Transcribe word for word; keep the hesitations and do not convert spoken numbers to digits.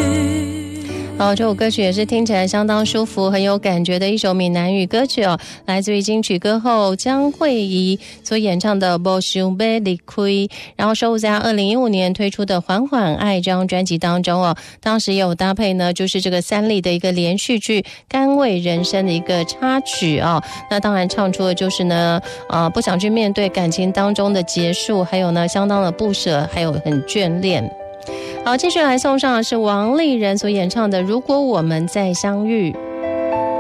好，这首歌曲也是听起来相当舒服，很有感觉的一首闽南语歌曲哦，来自于金曲歌后江蕙怡所演唱的《无想要离开》，然后收录在二零一五年推出的《缓缓爱》这张专辑当中哦。当时也有搭配呢，就是这个三立的一个连续剧《甘味人生》的一个插曲哦。那当然唱出的就是呢，呃，不想去面对感情当中的结束，还有呢，相当的不舍，还有很眷恋。好，继续来送上的是王丽人所演唱的《如果我们再相遇》。